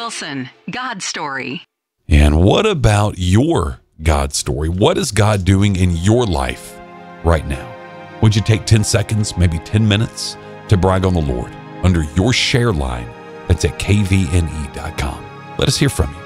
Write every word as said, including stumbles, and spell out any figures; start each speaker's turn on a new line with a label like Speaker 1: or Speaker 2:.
Speaker 1: Wilson, God Story.
Speaker 2: And what about your God story? What is God doing in your life right now? Would you take ten seconds, maybe ten minutes, to brag on the Lord under your share line that's at k v n e dot com? Let us hear from you.